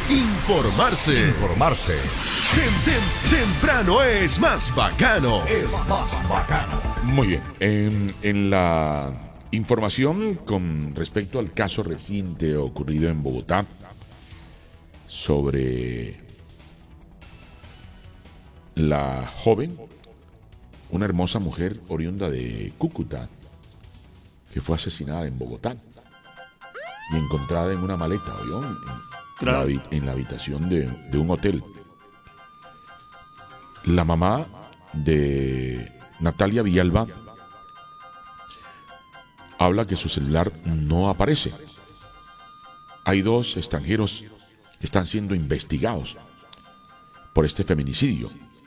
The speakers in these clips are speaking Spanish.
Informarse. Temprano es más bacano. Muy bien. En la información con respecto al caso reciente ocurrido en Bogotá sobre la joven, una hermosa mujer oriunda de Cúcuta, que fue asesinada en Bogotá y encontrada en una maleta, ¿oyó? En la habitación de un hotel. La mamá de Natalia Villalba habla que su celular no aparece. Hay 2 extranjeros que están siendo investigados por este feminicidio.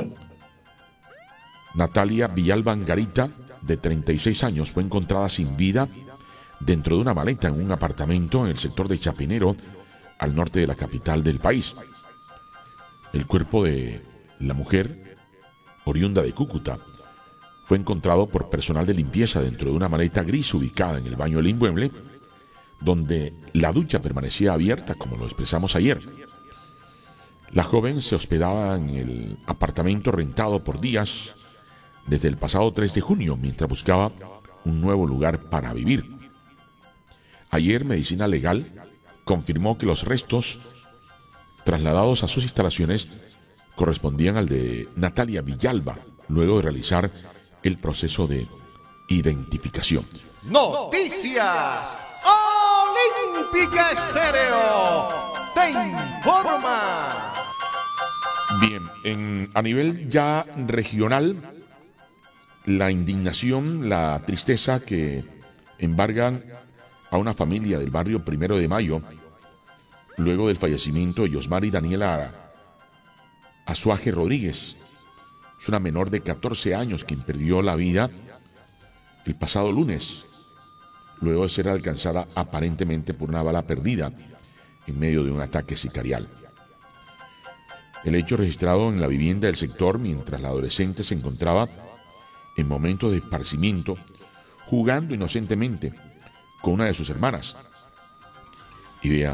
Natalia Villalba Angarita, de 36 años, fue encontrada sin vida dentro de una maleta en un apartamento en el sector de Chapinero, al norte de la capital del país. El cuerpo de la mujer, oriunda de Cúcuta, fue encontrado por personal de limpieza dentro de una maleta gris ubicada en el baño del inmueble, donde la ducha permanecía abierta, como lo expresamos ayer. La joven se hospedaba en el apartamento rentado por días desde el pasado 3 de junio, mientras buscaba un nuevo lugar para vivir. Ayer, Medicina Legal confirmó que los restos trasladados a sus instalaciones correspondían al de Natalia Villalba, luego de realizar el proceso de identificación. Noticias Olímpica Estéreo te informa. Bien, a nivel ya regional, la indignación, la tristeza que embargan a una familia del barrio 1 de Mayo, luego del fallecimiento de Yosmar y Daniela Azuaje Rodríguez. Es una menor de 14 años quien perdió la vida el pasado lunes, luego de ser alcanzada aparentemente por una bala perdida en medio de un ataque sicarial. El hecho registrado en la vivienda del sector mientras la adolescente se encontraba en momentos de esparcimiento, jugando inocentemente con una de sus hermanas. Y vea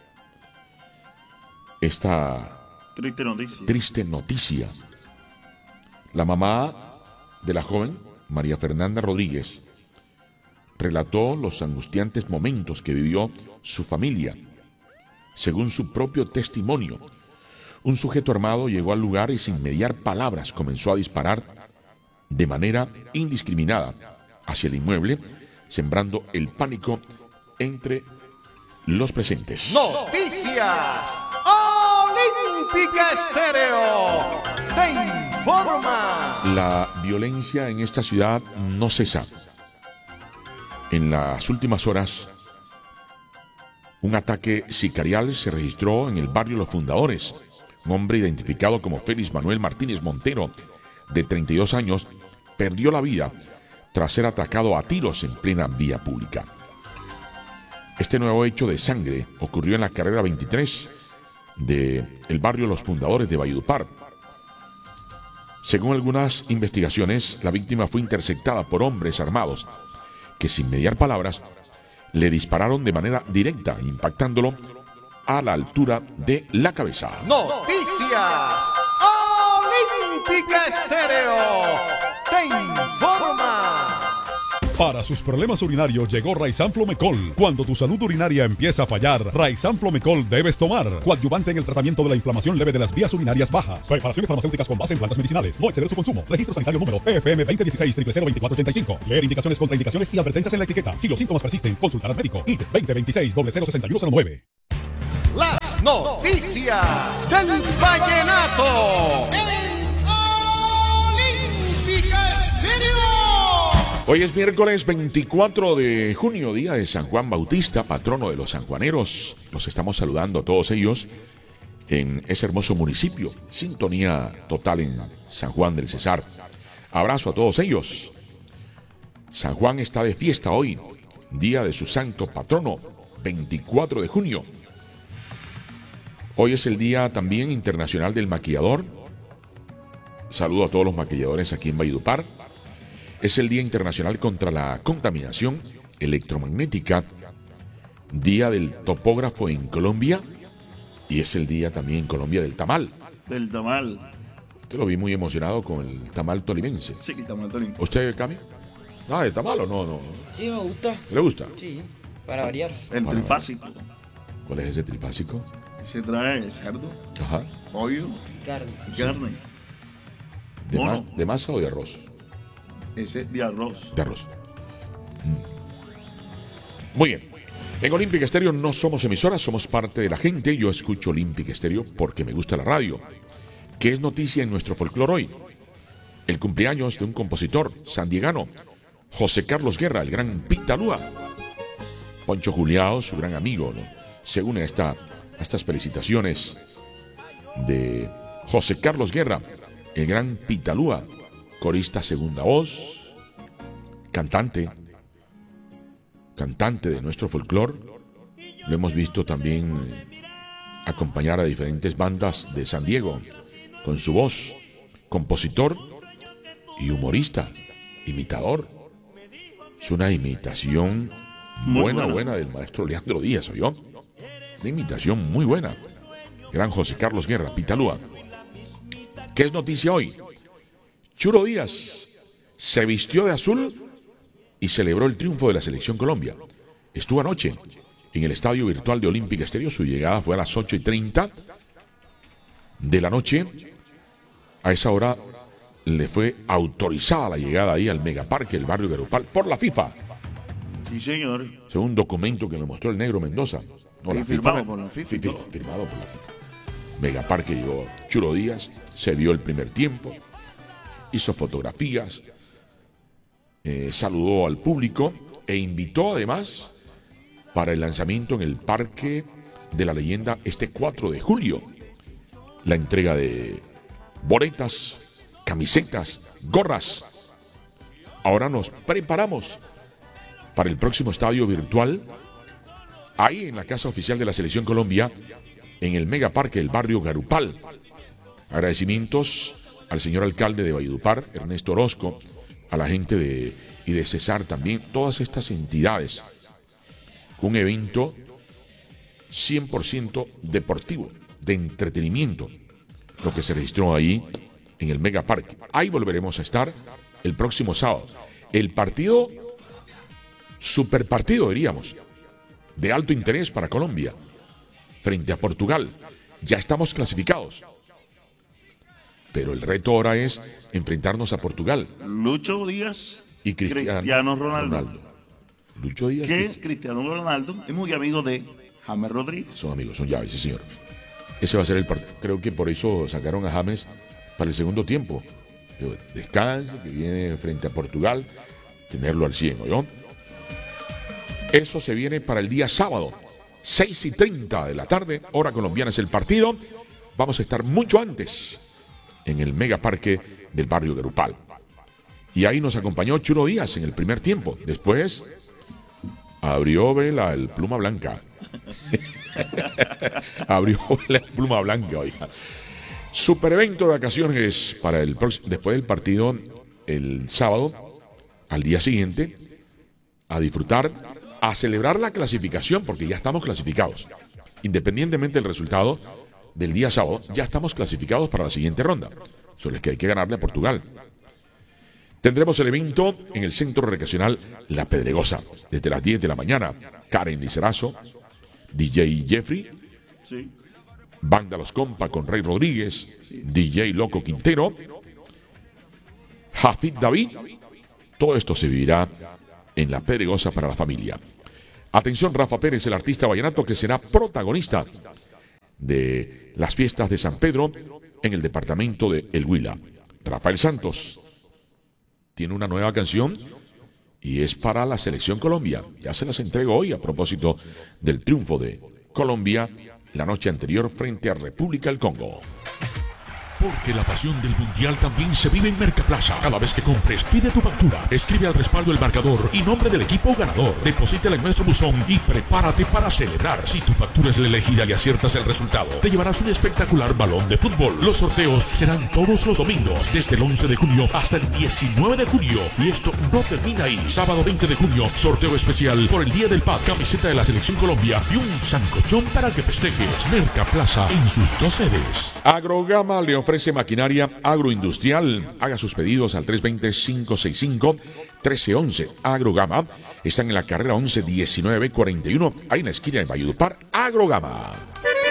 esta triste noticia. La mamá de la joven, María Fernanda Rodríguez, relató los angustiantes momentos que vivió su familia. Según su propio testimonio, un sujeto armado llegó al lugar y sin mediar palabras comenzó a disparar de manera indiscriminada hacia el inmueble, sembrando el pánico entre los presentes. Noticias Olímpica Estéreo te informa. La violencia en esta ciudad no cesa. En las últimas horas, un ataque sicarial se registró en el barrio Los Fundadores. Un hombre identificado como Félix Manuel Martínez Montero, de 32 años, perdió la vida tras ser atacado a tiros en plena vía pública. Este nuevo hecho de sangre ocurrió en la carrera 23 del barrio Los Fundadores de Valledupar. Según algunas investigaciones, la víctima fue interceptada por hombres armados que, sin mediar palabras, le dispararon de manera directa, impactándolo a la altura de la cabeza. Noticias Olímpica Estéreo te informa. Para sus problemas urinarios llegó Raizan Flomecol. Cuando tu salud urinaria empieza a fallar, Raizan Flomecol debes tomar. Coadyuvante en el tratamiento de la inflamación leve de las vías urinarias bajas. Preparaciones farmacéuticas con base en plantas medicinales. No exceder su consumo. Registro sanitario número FM 2016-002485. Leer indicaciones, contraindicaciones y advertencias en la etiqueta. Si los síntomas persisten, consultar al médico. ID 2026-006109. Las noticias del vallenato en Olímpica Estéreo. Hoy es miércoles 24 de junio, día de San Juan Bautista, patrono de los sanjuaneros. Los estamos saludando a todos ellos en ese hermoso municipio. Sintonía total en San Juan del Cesar. Abrazo a todos ellos. San Juan está de fiesta hoy, día de su santo patrono, 24 de junio. Hoy es el día también internacional del maquillador. Saludo a todos los maquilladores aquí en Valledupar. Es el Día Internacional contra la Contaminación Electromagnética, Día del Topógrafo en Colombia, Y es el día también en Colombia del tamal. Del tamal. Usted lo vi muy emocionado con el tamal tolimense. Sí, el tamal tolín. ¿Usted, Cami? Ah, ¿de tamal o no? No. Sí, me gusta. ¿Le gusta? Sí, para variar. El Para- trifásico. ¿Cuál es ese trifásico? Se trae cerdo, Ajá. pollo Carne. y carne. ¿De, Mono. ¿De masa o de arroz? Ese de arroz. De arroz. Muy bien. En Olímpica Estéreo no somos emisoras, somos parte de la gente. Yo escucho Olímpica Estéreo porque me gusta la radio. ¿Qué es noticia en nuestro folclore hoy? El cumpleaños de un compositor sandiegano, José Carlos Guerra, el gran Pitalúa. Poncho Juliao, su gran amigo, ¿no? Se une a estas felicitaciones de José Carlos Guerra, el gran Pitalúa, corista segunda voz, cantante de nuestro folclore. Lo hemos visto también acompañar a diferentes bandas de San Diego con su voz, compositor y humorista, imitador. Es una imitación Muy buena buena. del maestro Leandro Díaz, ¿oyó? Una imitación muy buena. Gran José Carlos Guerra, Pitalúa. ¿Qué es noticia hoy? Churo Díaz se vistió de azul y celebró el triunfo de la Selección Colombia. Estuvo anoche en el estadio virtual de Olímpica Estéreo. Su llegada fue a las 8:30 de la noche. A esa hora le fue autorizada la llegada ahí al Megaparque, el barrio Garupal, por la FIFA. Sí, señor. Según un documento que me mostró el negro Mendoza. No, Sí, la firmado FIFA, por la FIFA y todo. firmado por la FIFA. Megaparque llegó Churo Díaz, se vio el primer tiempo, hizo fotografías, saludó al público e invitó además para el lanzamiento en el Parque de la Leyenda este 4 de julio. La entrega de boletas, camisetas, gorras. Ahora nos preparamos para el próximo estadio virtual, ahí en la Casa Oficial de la Selección Colombia, en el Megaparque del barrio Garupal. Agradecimientos al señor alcalde de Valledupar, Ernesto Orozco, a la gente y de Cesar también, todas estas entidades. Un evento 100% deportivo, de entretenimiento, lo que se registró ahí en el Megaparque. Ahí volveremos a estar el próximo sábado. El partido, super partido diríamos, de alto interés para Colombia, frente a Portugal. Ya estamos clasificados. Pero el reto ahora es enfrentarnos a Portugal Lucho Díaz y Cristiano Ronaldo. Lucho Díaz, Que Cristiano Ronaldo es muy amigo de James Rodríguez. son amigos, son llaves, sí señor. Ese va a ser el partido. Creo que por eso sacaron a James para el segundo tiempo. Descanse, que viene frente a Portugal, tenerlo al 100, ¿oyó? Eso se viene para el día sábado, 6:30 de la tarde, hora colombiana es el partido. Vamos a estar mucho antes en el Megaparque del barrio Garupal. Y ahí nos acompañó Churo Díaz en el primer tiempo. Después abrió vela el Pluma Blanca. Abrió vela el Pluma Blanca, oiga. Super evento de vacaciones para el próximo, después del partido el sábado, al día siguiente, a disfrutar, a celebrar la clasificación, porque ya estamos clasificados. Independientemente del resultado del día sábado, ya estamos clasificados para la siguiente ronda. Solo es que hay que ganarle a Portugal. Tendremos el evento en el Centro Recreacional La Pedregosa, desde las 10 de la mañana. Karen Lizarazo, DJ Jeffrey, Sí. Banda Los Compa con Rey Rodríguez, DJ Loco Quintero, Jafid David. Todo esto se vivirá en La Pedregosa para la familia. Atención, Rafa Pérez, el artista vallenato que será protagonista de las fiestas de San Pedro en el departamento de El Huila. Rafael Santos tiene una nueva canción y es para la Selección Colombia. Ya se las entrego hoy a propósito del triunfo de Colombia la noche anterior frente a República del Congo. Porque la pasión del Mundial también se vive en Mercaplaza. Cada vez que compres, pide tu factura, escribe al respaldo el marcador y nombre del equipo ganador. Deposítala en nuestro buzón y prepárate para celebrar. Si tu factura es la elegida y aciertas el resultado, te llevarás un espectacular balón de fútbol. Los sorteos serán todos los domingos, desde el 11 de junio hasta el 19 de junio. Y esto no termina ahí. Sábado 20 de junio, sorteo especial por el Día del Pad, camiseta de la Selección Colombia y un sancochón para que festejes. Mercaplaza en sus 2 sedes. Agrogama le ofrece maquinaria agroindustrial. Haga sus pedidos al 320-565-1311. Agrogama está en la carrera 11-19-41, ahí en la esquina de Valledupar. Agrogama.